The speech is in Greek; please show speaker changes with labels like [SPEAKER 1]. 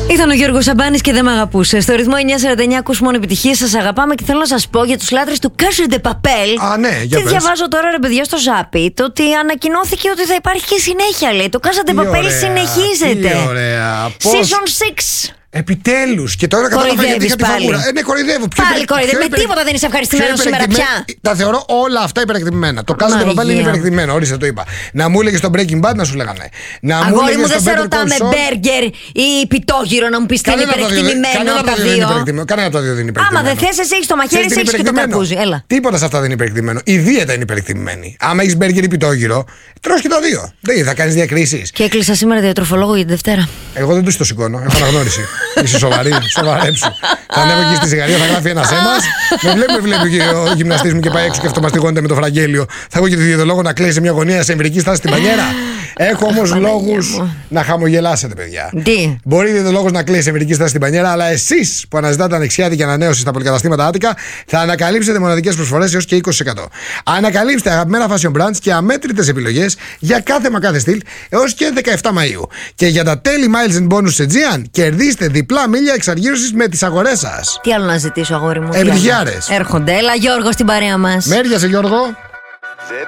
[SPEAKER 1] Ήταν ο Γιώργος Σαμπάνης και δεν με αγαπούσε. Στο ρυθμό 949 ακούς μόνο επιτυχίες. Σας αγαπάμε και θέλω να σας πω για τους λάτρες του Casa de Papel.
[SPEAKER 2] Α, ναι, για
[SPEAKER 1] και
[SPEAKER 2] πες.
[SPEAKER 1] διαβάζω τώρα, ρε παιδιά, στο Ζάπι το ότι ανακοινώθηκε ότι θα υπάρχει και συνέχεια. Λέει το Casa de Papel συνεχίζεται.
[SPEAKER 2] Τι ωραία.
[SPEAKER 1] Season 6.
[SPEAKER 2] Επιτέλους. Και τώρα κατάλαβα γιατί είχα τη φαγούρα. Ναι, κοροϊδεύω.
[SPEAKER 1] Πάλι κοροϊδεύω. Με τίποτα δεν είσαι ευχαριστημένος σήμερα πια.
[SPEAKER 2] Τα θεωρώ όλα αυτά υπερεκτιμημένα. Το Casa de Papel είναι υπερεκτιμημένο. Ορίστε, το είπα. Να μου έλεγε στο Breaking Bad να σου λέγανε.
[SPEAKER 1] Αγόρι μου, δεν σε ρωτάμε μπέργκερ ή πιτόγυρο να μου πει τι είναι υπερεκτιμημένο από τα δύο.
[SPEAKER 2] Κανένα από τα δύο δεν είναι υπερεκτιμημένο.
[SPEAKER 1] Άμα δεν θες, εσύ έχει το μαχαίρι, εσύ έχει και το καρπούζι.
[SPEAKER 2] Τίποτα σε αυτά δεν είναι υπερεκτιμημένο. Η δίαιτα είναι υπερεκτιμημένη. Άμα έχει μπέργκερ ή πιτόγυρο, τρως και τα δύο. Δεν θα κάνει διακρίσεις.
[SPEAKER 1] Και έκλεισα σήμερα διατροφολόγο για τη Δευτέρα.
[SPEAKER 2] Εγώ δεν του το σηκώνω. Έχω αναγνώριση. Είσαι σοβαρή, σοβαρέψου. Θα ανέβω εκεί στη σιγαρία, θα γράφει ένας. Με βλέπει και ο γυμναστής μου και πάει έξω και αυτομαστιγώνεται με το φραγγέλιο. Θα έχω και τη διαιτολόγο να κλαίει σε μια γωνία σε εμβρική στάση στην πανιέρα. Έχω όμως λόγους να χαμογελάσετε, παιδιά.
[SPEAKER 1] Τι?
[SPEAKER 2] Μπορεί η διαιτολόγος να κλαίει σε εμβρική στάση στην πανιέρα, αλλά εσείς που αναζητάτε ανεξιάτικη ανανέωση στα πολυκαταστήματα Άτικα θα ανακαλύψετε μοναδικές προσφορές έως και 20%. Ανακαλύψτε αγαπημένα fashion brands και αμέτρητες επιλογές για κάθε μα κάθε στυλ έως και 17 Μαΐου. Και για τα τέλη miles and bonus σε Aegean κερδίστε διπλά μίλια εξαργύρωσης με τις αγορές σας.
[SPEAKER 1] Τι άλλο να ζητήσω, αγόρι μου?
[SPEAKER 2] Επιτυχιάρες.
[SPEAKER 1] Έρχονται. Έλα, Γιώργο, στην παρέα μας.
[SPEAKER 2] Μέριασε, Γιώργο.